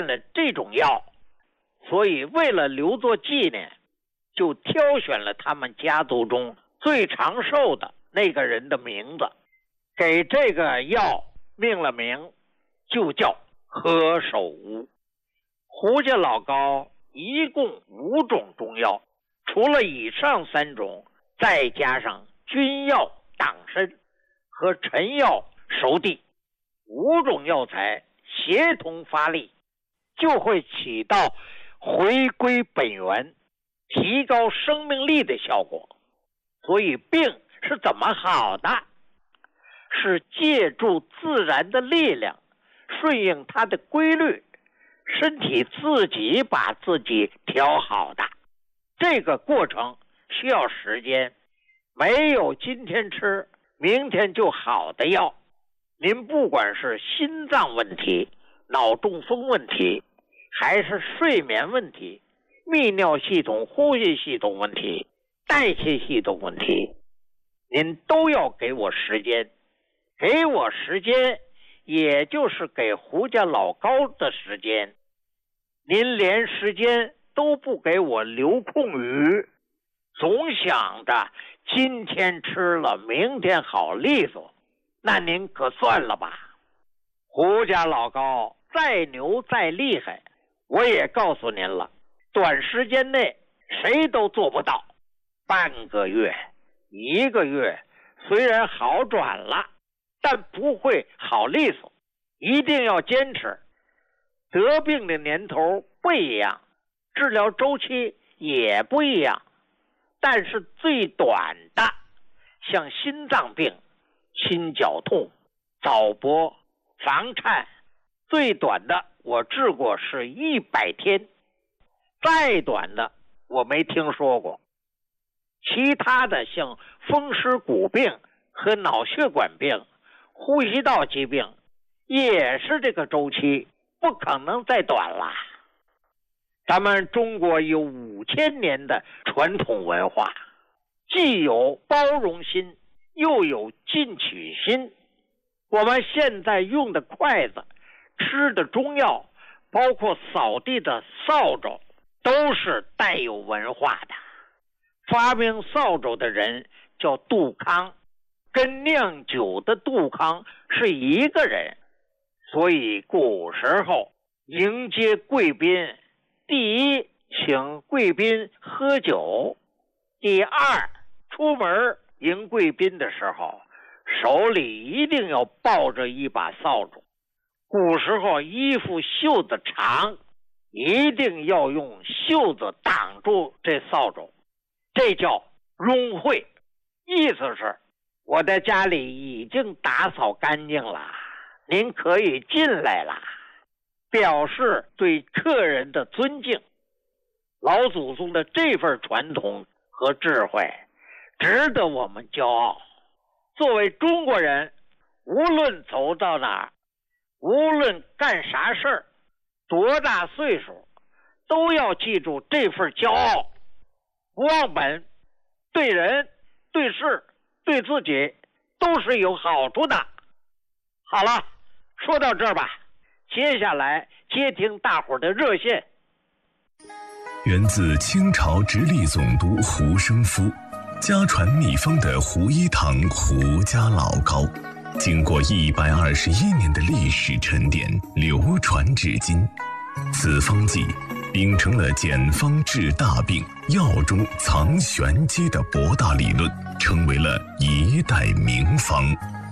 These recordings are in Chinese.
了这种药，所以为了留作纪念，就挑选了他们家族中最长寿的那个人的名字，给这个药命了名，就叫何首乌。胡家老高一共5种中药，除了以上3种，再加上君药党参和陈药熟地，5种药材协同发力，就会起到回归本源、提高生命力的效果。所以病是怎么好的？是借助自然的力量，顺应它的规律，身体自己把自己调好的。这个过程需要时间，没有今天吃明天就好的药。您不管是心脏问题、脑中风问题，还是睡眠问题、泌尿系统、呼吸系统问题、代谢系统问题，您都要给我时间。给我时间，也就是给胡家老高的时间。您连时间都不给我留空余，总想着今天吃了明天好利索，那您可算了吧。胡家老高再牛再厉害，我也告诉您了，短时间内谁都做不到。半个月、1个月虽然好转了，但不会好利索，一定要坚持。得病的年头不一样，治疗周期也不一样，但是最短的，像心脏病、心绞痛、早搏、房颤，最短的我治过是100天，再短的我没听说过。其他的像风湿骨病和脑血管病、呼吸道疾病，也是这个周期，不可能再短了。咱们中国有5000年的传统文化，既有包容心，又有进取心。我们现在用的筷子、吃的中药，包括扫地的扫帚，都是带有文化的。发明扫帚的人叫杜康，跟酿酒的杜康是一个人。所以古时候迎接贵宾，第一，请贵宾喝酒；第二，出门迎贵宾的时候，手里一定要抱着一把扫帚。古时候衣服袖子长，一定要用袖子挡住这扫帚，这叫拥会，意思是我的家里已经打扫干净了，您可以进来了，表示对客人的尊敬。老祖宗的这份传统和智慧值得我们骄傲。作为中国人，无论走到哪儿，无论干啥事儿，多大岁数，都要记住这份骄傲，不忘本，对人、对事、对自己都是有好处的。好了，说到这儿吧，接下来接听大伙儿的热线。 源自清朝直隶总督胡生夫，家传秘方的胡一堂胡家老高，经过121年的历史沉淀，流传至今。此方剂秉承了简方治大病、药中藏玄机的博大理论，成为了一代名方。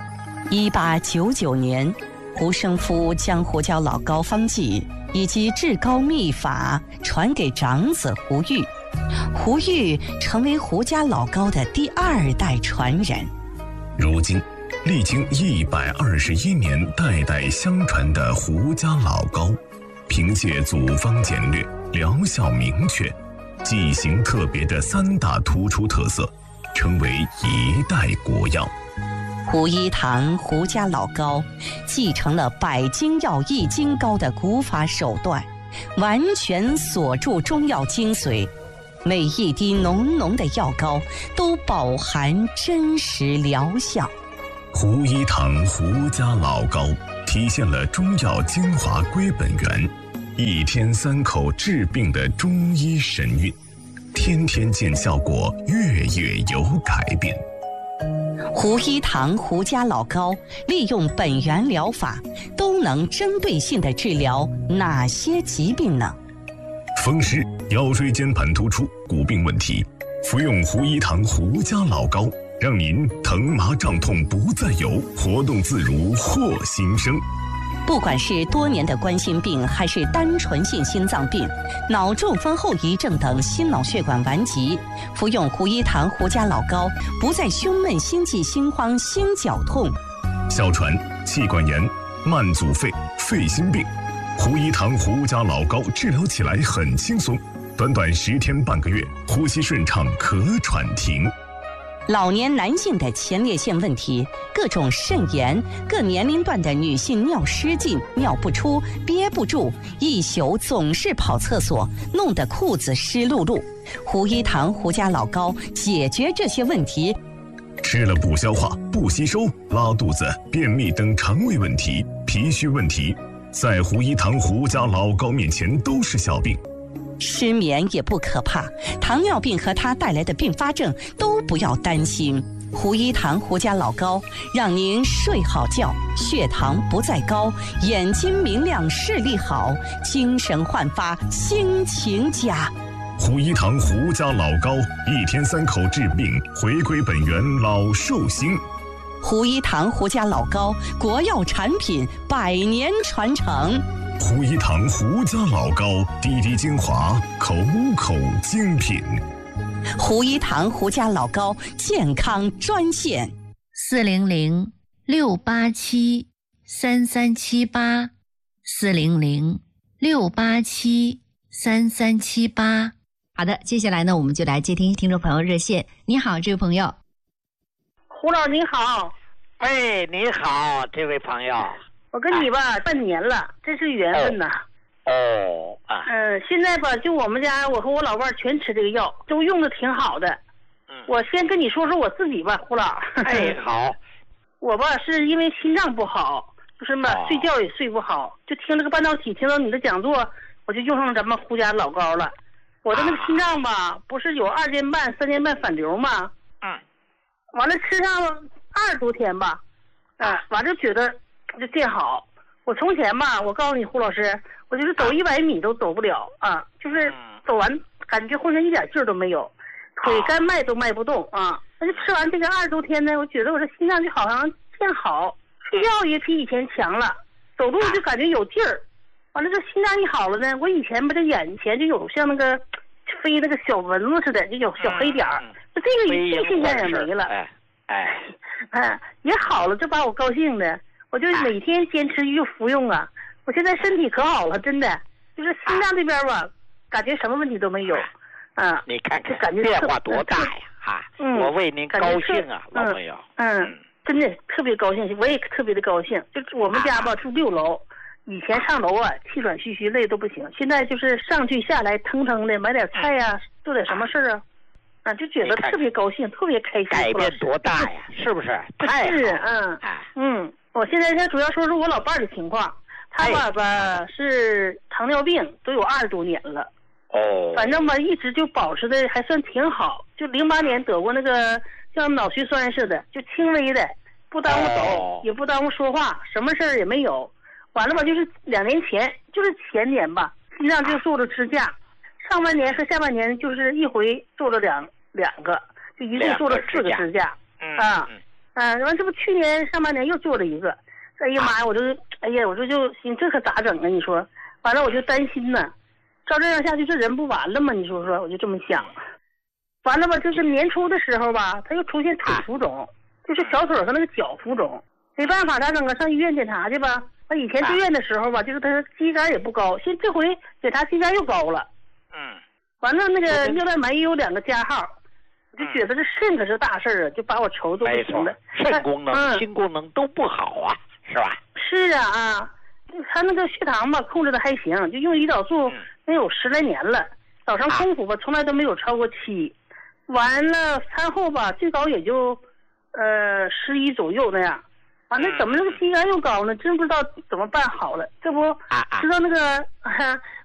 1899年，胡生夫将胡椒老高方剂以及至高秘法传给长子胡玉，胡玉成为胡家老高的第2代传人。 如今历经121年代代相传的胡家老高，凭借组方简略、疗效明确、剂型特别的3大突出特色，成为一代国药。 胡一堂胡家老高继承了百金药易筋膏的古法手段，完全锁住中药精髓，每一滴浓浓的药膏都饱含真实疗效。 胡一堂胡家老高体现了中药精华归本源， 一天3口治病的中医神韵，天天见效果，月月有改变。 胡医堂胡家老膏利用本源疗法，都能针对性地治疗哪些疾病呢？ 风湿、腰椎间盘突出、骨病问题，服用胡医堂胡家老膏，让您疼麻胀痛不再有，活动自如获新生。 不管是多年的冠心病，还是单纯性心脏病、脑中风后遗症等心脑血管顽疾，服用胡医堂胡家老膏，不再胸闷、心悸、心慌、心绞痛。 哮喘、气管炎、慢阻肺、肺心病，胡医堂胡家老膏治疗起来很轻松，短短10天半个月，呼吸顺畅，咳喘停。 老年男性的前列腺问题，各种肾炎，各年龄段的女性尿失禁、尿不出、憋不住，一宿总是跑厕所，弄得裤子湿漉漉。胡医堂胡家老膏解决这些问题。 吃了不消化、不吸收、拉肚子、便秘等肠胃问题、脾虚问题，在胡医堂胡家老膏面前都是小病。 失眠也不可怕，糖尿病和它带来的并发症都不要担心。胡医堂胡家老膏让您睡好觉，血糖不再高，眼睛明亮，视力好，精神焕发，心情佳。 胡医堂胡家老膏，一天3口治病，回归本源，老寿星。 胡医堂胡家老膏，国药产品，100年传承。 胡医堂胡家老膏，滴滴精华，口口精品。 胡医堂胡家老膏健康专线 ：400-687-3378，400-687-3378。好的，接下来呢，我们就来接听听众朋友热线。你好，这位朋友。 胡老师你好。 哎，你好，这位朋友。 我跟你吧半年了，真是缘分呐。现在吧，就我们家，我和我老伴全吃这个药，都用的挺好的。我先跟你说说我自己吧，胡老。 哎，好。 我吧是因为心脏不好，就是嘛，睡觉也睡不好，就听这个半导体，听到你的讲座，我就用上咱们胡家老膏了。我的那个心脏吧，不是有2间半、3间半反流吗？完了吃上20多天吧，完了觉得就见好。我从前吧，我告诉你胡老师，我就是走100米都走不了啊，就是走完感觉浑身一点劲儿都没有，腿干迈都迈不动啊。那就吃完这个20多天呢，我觉得我这心脏就好像见好，睡觉也比以前强了，走路就感觉有劲儿。完了这心脏一好了呢，我以前吧这眼前就有像那个飞那个小蚊子似的，就有小黑点儿，这个现象也没了。也好了，这把我高兴的。我就每天坚持就服用啊，我现在身体可好了，真的，就是心脏这边吧，感觉什么问题都没有。 你看看感觉变化多大呀！我为您高兴啊，老朋友。 真的特别高兴，我也特别的高兴。就是我们家吧住6楼，以前上楼啊气喘吁吁累都不行，现在就是上去下来腾腾的，买点菜呀，做点什么事啊，就觉得特别高兴，特别开心。 改变多大呀？是不是？太好。 我现在主要说说我老伴儿的情况，他爸爸是糖尿病，都有20多年了。反正吧一直就保持的还算挺好，就08年得过那个像脑血栓似的，就轻微的，不耽误走，也不耽误说话，什么事儿也没有。完了吧，就是2年前，就是前年吧，心脏就做了支架，上半年和下半年就是一回做了两个，就一共做了4个支架。完这不去年上半年又做了一个，哎呀妈呀，我这就心这可咋整啊？你说，完了我就担心呢，照这样下去这人不完了吗？你说我就这么想。完了吧，就是年初的时候吧，他又出现腿浮肿，就是小腿和那个脚浮肿，没办法咋整啊？上医院检查去吧。他以前住院的时候吧，就是他肌酐也不高，现在这回检查肌酐又高了。完了那个尿蛋白也有2个加号。就觉得这肾可是大事儿啊，就把我愁都不行了。 肾功能、心功能都不好啊，是吧？ 是啊，他那个血糖吧控制的还行，就用胰岛素能有10来年了，早上空腹吧从来都没有超过7，完了餐后吧最高也就11左右那样， 完了怎么这个心肝又高呢？真不知道怎么办好了。这不知道那个